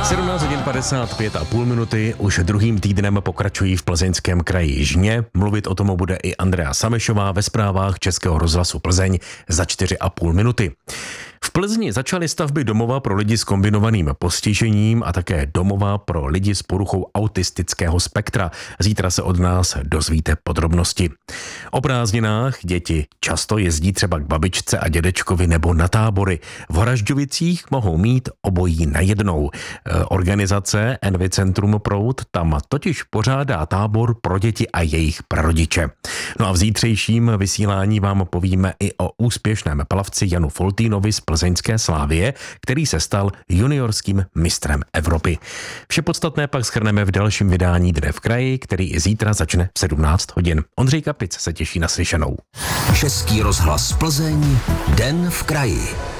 17 hodin 55,5 minuty, už druhým týdnem pokračují v Plzeňském kraji žně. Mluvit o tom bude i Andrea Samešová ve zprávách Českého rozhlasu Plzeň za 4,5 minuty. V Plzni začaly stavby domova pro lidi s kombinovaným postižením a také domova pro lidi s poruchou autistického spektra. Zítra se od nás dozvíte podrobnosti. O prázdninách děti často jezdí třeba k babičce a dědečkovi nebo na tábory. V Horažďovicích mohou mít obojí najednou. Organizace Envy Centrum Proud tam totiž pořádá tábor pro děti a jejich prarodiče. No a v zítřejším vysílání vám povíme i o úspěšném plavci Janu Foltýnovi z plzeňské Slavie, který se stal juniorským mistrem Evropy. Vše podstatné pak shrneme v dalším vydání Dne v kraji, který i zítra začne v 17 hodin. Ondřej Kapic se těší na slyšenou. Český rozhlas Plzeň, Den v kraji.